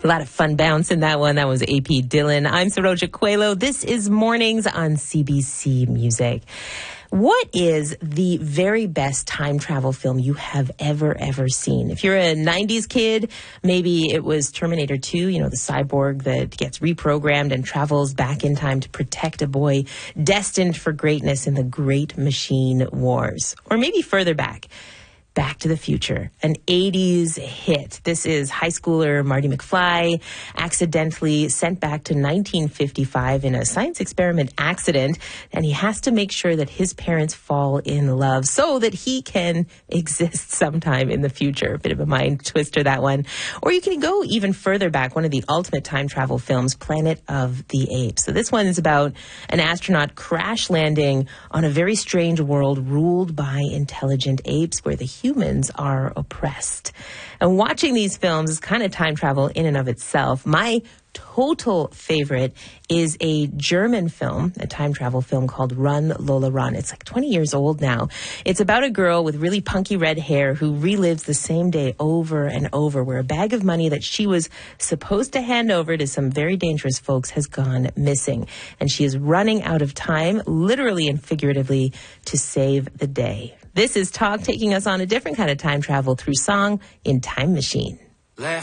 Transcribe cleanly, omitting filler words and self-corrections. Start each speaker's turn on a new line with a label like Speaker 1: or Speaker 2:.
Speaker 1: A lot of fun bounce in that one. That was A.P. Dillon. I'm Saroja Coelho. This is Mornings on CBC Music. What is the very best time travel film you have ever seen? If you're a 90s kid, maybe it was Terminator 2, the cyborg that gets reprogrammed and travels back in time to protect a boy destined for greatness in the Great Machine Wars. Or maybe further back to the Future, an 80s hit. This is high schooler Marty McFly accidentally sent back to 1955 in a science experiment accident, and he has to make sure that his parents fall in love so that he can exist sometime in the future. A bit of a mind twister, that one. Or you can go even further back, one of the ultimate time travel films, Planet of the Apes. So this one is about an astronaut crash landing on a very strange world ruled by intelligent apes where the humans are oppressed. And watching these films is kind of time travel in and of itself. My total favorite is a German film, a time travel film called Run, Lola, Run. It's like 20 years old now. It's about a girl with really punky red hair who relives the same day over and over, where a bag of money that she was supposed to hand over to some very dangerous folks has gone missing. And she is running out of time, literally and figuratively, to save the day. This is Talk, taking us on a different kind of time travel through song in Time Machine.